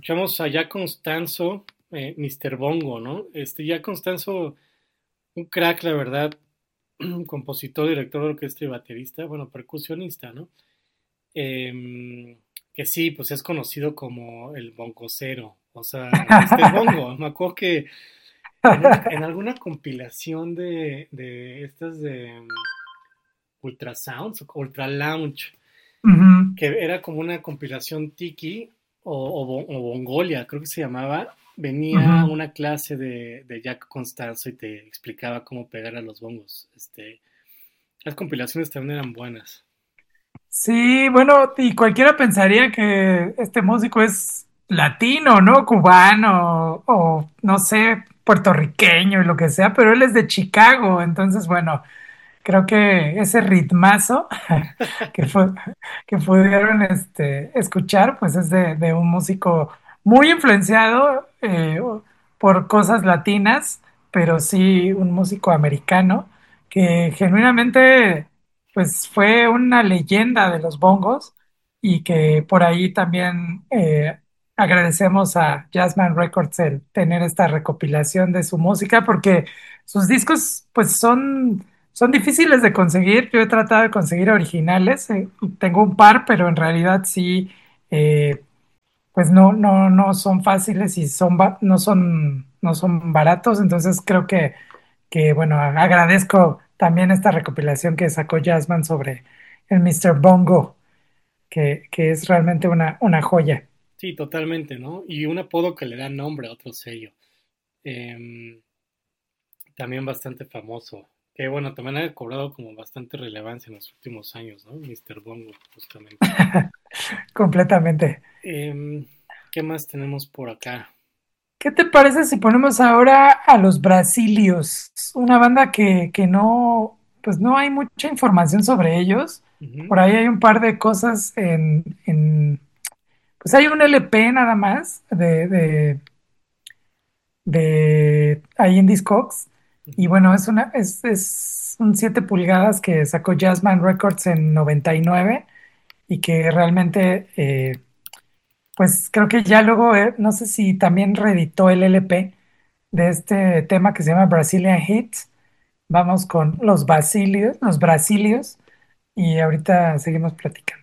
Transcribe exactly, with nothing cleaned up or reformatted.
escuchamos a Ya Constanzo, eh, mister Bongo, ¿no? Este, Ya Constanzo, un crack, la verdad, compositor, director de orquesta y baterista, bueno, percusionista, ¿no? Em, que sí, pues es conocido como el bongocero, o sea, mister Bongo. Me acuerdo que en una, en alguna compilación de, de estas de um, Ultrasounds, Ultra Lounge, Ujú, que era como una compilación Tiki o, o, Bo- o Bongolia, creo que se llamaba, venía ujú. una clase de, de Jack Constanzo y te explicaba cómo pegar a los bongos. Este, las compilaciones también eran buenas. Sí, bueno, y cualquiera pensaría que este músico es latino, ¿no? Cubano o no sé, puertorriqueño y lo que sea, pero él es de Chicago, entonces, bueno, creo que ese ritmazo que fue, que pudieron este, escuchar, pues es de, de un músico muy influenciado eh, por cosas latinas, pero sí un músico americano que genuinamente pues fue una leyenda de los bongos y que por ahí también eh, agradecemos a Jazzman Records el tener esta recopilación de su música porque sus discos pues son son difíciles de conseguir. Yo he tratado de conseguir originales. Eh, tengo un par, pero en realidad sí, eh, pues no, no, no son fáciles y son, ba- no son, no son baratos. Entonces creo que, que, bueno, a- agradezco también esta recopilación que sacó Jazzman sobre el mister Bongo, que, que es realmente una, una joya. Sí, totalmente, ¿no? Y un apodo que le da nombre a otro sello. Em, también bastante famoso. Que bueno, también ha cobrado como bastante relevancia en los últimos años, ¿no? mister Bongo, justamente. Completamente. Em, ¿qué más tenemos por acá? ¿Qué te parece si ponemos ahora a los Brasilios? Una banda que, que no, pues no hay mucha información sobre ellos. Ujú, Por ahí hay un par de cosas en, en- pues hay un L P nada más de, de, de ahí en Discogs. Y ujú. bueno, es una, es, es un siete pulgadas que sacó Jazzman Records en noventa y nueve y que realmente, eh, pues creo que ya luego, eh, no sé si también reeditó el L P de este tema que se llama Brazilian Hits. Vamos con los Basilios, los Brasilios, y ahorita seguimos platicando.